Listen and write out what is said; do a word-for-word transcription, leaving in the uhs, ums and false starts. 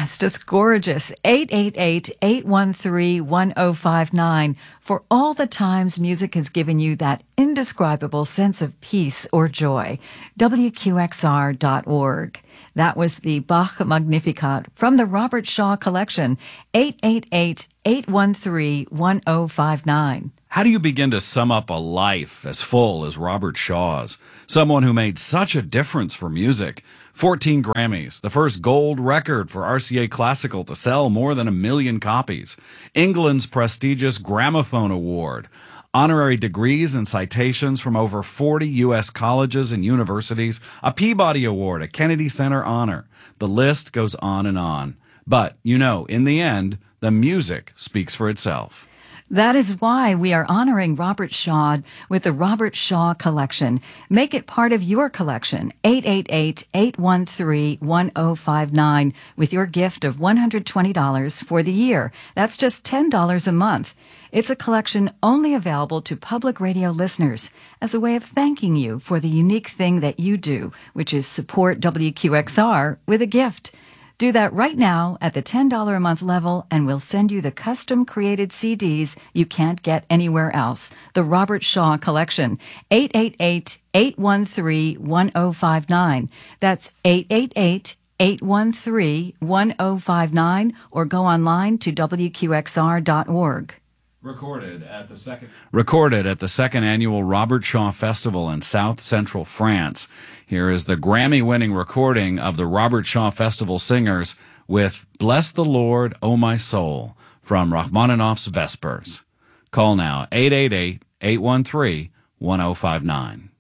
it's just gorgeous. eight eight eight, eight one three, one oh five nine for all the times music has given you that indescribable sense of peace or joy. W Q X R dot org. That was the Bach Magnificat from the Robert Shaw Collection. eight eight eight, eight one three, one oh five nine. How do you begin to sum up a life as full as Robert Shaw's? Someone who made such a difference for music. fourteen Grammys, the first gold record for R C A Classical to sell more than a million copies. England's prestigious Gramophone Award. Honorary degrees and citations from over forty U S colleges and universities. A Peabody Award, a Kennedy Center honor. The list goes on and on. But, you know, in the end, the music speaks for itself. That is why we are honoring Robert Shaw with the Robert Shaw Collection. Make it part of your collection. eight eight eight, eight one three, one oh five nine with your gift of one hundred twenty dollars for the year. That's just ten dollars a month. It's a collection only available to public radio listeners as a way of thanking you for the unique thing that you do, which is support W Q X R with a gift. Do that right now at the ten dollars a month level, and we'll send you the custom-created C Ds you can't get anywhere else. The Robert Shaw Collection. eight eight eight, eight one three, one oh five nine. That's eight eight eight, eight one three, one oh five nine, or go online to W Q X R dot org. Recorded at the second Recorded at the second annual Robert Shaw Festival in South Central France. Here is the Grammy-winning recording of the Robert Shaw Festival Singers with Bless the Lord, O My Soul from Rachmaninoff's Vespers. Call now, eight eight eight, eight one three, one oh five nine.